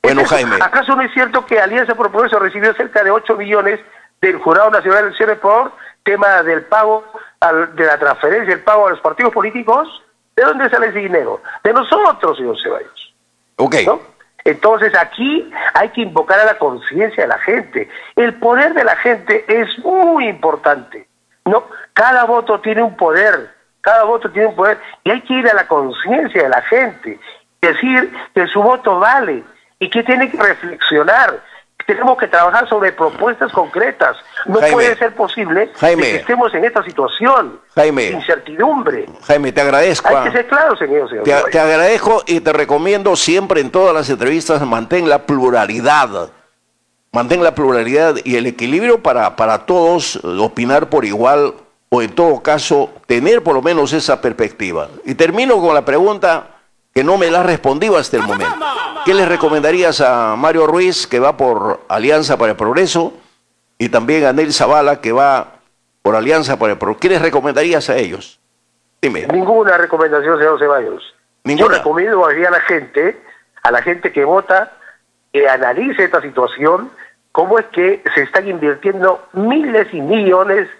Bueno, Jaime. ¿Acaso no es cierto que Alianza por el Progreso recibió cerca de 8 millones del Jurado Nacional de Elecciones por tema del pago, de la transferencia, el pago a los partidos políticos? ¿De dónde sale ese dinero? De nosotros, señor Ceballos. Ok. ¿No? Entonces aquí hay que invocar a la conciencia de la gente. El poder de la gente es muy importante, ¿no? Cada voto tiene un poder, y hay que ir a la conciencia de la gente, decir que su voto vale y que tiene que reflexionar. Tenemos que trabajar sobre propuestas concretas. No Jaime, puede ser posible que estemos en esta situación, Jaime, incertidumbre. Jaime, te agradezco. Hay que ser claro, señor. Te agradezco y te recomiendo siempre en todas las entrevistas mantén la pluralidad. Mantén la pluralidad y el equilibrio para todos opinar por igual o en todo caso tener por lo menos esa perspectiva. Y termino con la pregunta que no me la has respondido hasta el momento. ¿Qué les recomendarías a Mario Ruiz, que va por Alianza para el Progreso, y también a Nel Zavala, que va por Alianza para el Progreso? ¿Qué les recomendarías a ellos? Dime. Ninguna recomendación, señor Ceballos. ¿Ninguna? Yo recomiendo a la gente que vota, que analice esta situación, cómo es que se están invirtiendo miles y miles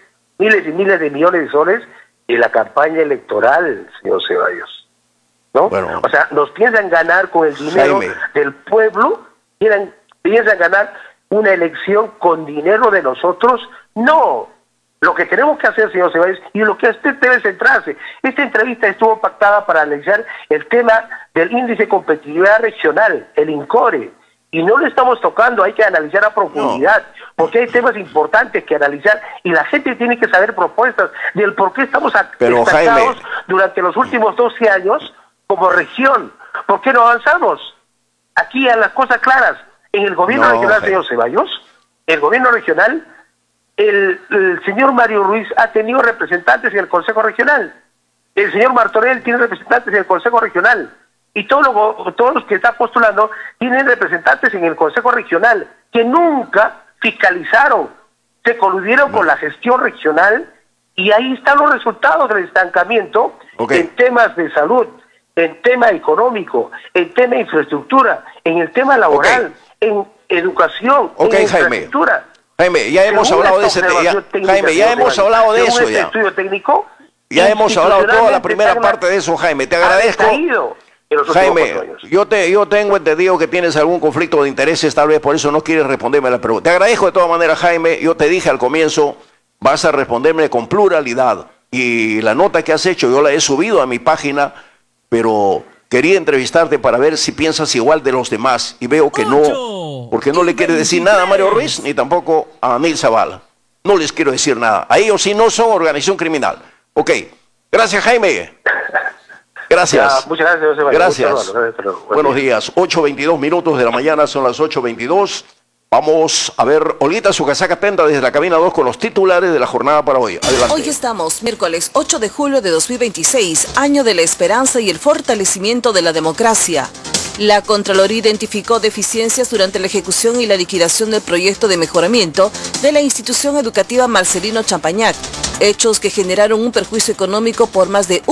de millones de soles en la campaña electoral, señor Ceballos. ¿No? Bueno, o sea, nos piensan ganar con el dinero Jaime del pueblo, piensan ganar una elección con dinero de nosotros. No, lo que tenemos que hacer, señor Ceballos, y lo que usted debe centrarse, esta entrevista estuvo pactada para analizar el tema del índice de competitividad regional, el INCORE, y no lo estamos tocando, hay que analizar a profundidad, porque hay temas importantes que analizar, y la gente tiene que saber propuestas del por qué estamos estancados durante los últimos 12 años, como región. ¿Por qué no avanzamos? Aquí a las cosas claras. En el gobierno regional, señor Ceballos, el gobierno regional, el señor Mario Ruiz ha tenido representantes en el Consejo Regional. El señor Martorell tiene representantes en el Consejo Regional. Y todos los que están postulando tienen representantes en el Consejo Regional, que nunca fiscalizaron, se coludieron con la gestión regional, y ahí están los resultados del estancamiento en temas de salud, en tema económico, en tema de infraestructura, en el tema laboral, en educación, en infraestructura. Jaime, ya hemos hablado de ese tema. Jaime, ya hemos hablado de eso. Ya. Estudio técnico. Ya hemos hablado toda la primera parte de eso, Jaime. Te agradezco. Jaime, yo tengo entendido que tienes algún conflicto de intereses, tal vez por eso no quieres responderme a la pregunta. Te agradezco de todas maneras, Jaime. Yo te dije al comienzo, vas a responderme con pluralidad. Y la nota que has hecho, yo la he subido a mi página, pero quería entrevistarte para ver si piensas igual de los demás, y veo que no, porque no le quieres decir nada a Mario Ruiz ni tampoco a Nel Zavala. No les quiero decir nada. A ellos sí no son organización criminal. Ok. Gracias, Jaime. Gracias. Ya, muchas gracias, José María. Gracias. Buenos días. 8:22 minutos de la mañana, son las 8:22. Vamos a ver, Olguita, su casaca atenta desde la cabina 2 con los titulares de la jornada para hoy. Adelante. Hoy estamos, miércoles 8 de julio de 2026, año de la esperanza y el fortalecimiento de la democracia. La Contraloría identificó deficiencias durante la ejecución y la liquidación del proyecto de mejoramiento de la institución educativa Marcelino Champañac, hechos que generaron un perjuicio económico por más de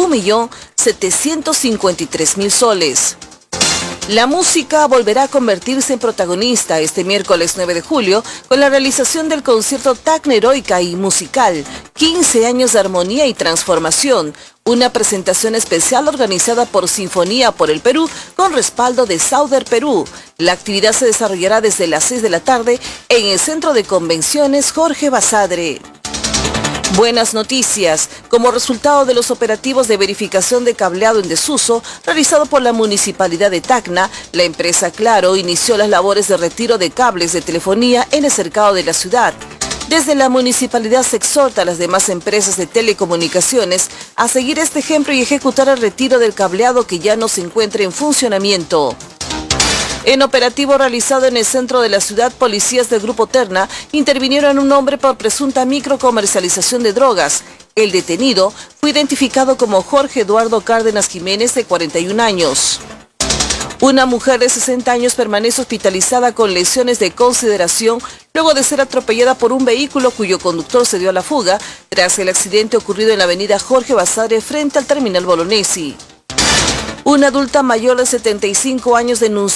1.753.000 soles. La música volverá a convertirse en protagonista este miércoles 9 de julio con la realización del concierto Tacna Heroica y Musical, 15 años de armonía y transformación, una presentación especial organizada por Sinfonía por el Perú con respaldo de Sauder Perú. La actividad se desarrollará desde las 6 de la tarde en el Centro de Convenciones Jorge Basadre. Buenas noticias. Como resultado de los operativos de verificación de cableado en desuso realizado por la Municipalidad de Tacna, la empresa Claro inició las labores de retiro de cables de telefonía en el cercado de la ciudad. Desde la municipalidad se exhorta a las demás empresas de telecomunicaciones a seguir este ejemplo y ejecutar el retiro del cableado que ya no se encuentre en funcionamiento. En operativo realizado en el centro de la ciudad, policías del Grupo Terna intervinieron en un hombre por presunta microcomercialización de drogas. El detenido fue identificado como Jorge Eduardo Cárdenas Jiménez, de 41 años. Una mujer de 60 años permanece hospitalizada con lesiones de consideración luego de ser atropellada por un vehículo cuyo conductor se dio a la fuga tras el accidente ocurrido en la avenida Jorge Basadre frente al terminal Bolognesi. Una adulta mayor de 75 años denunció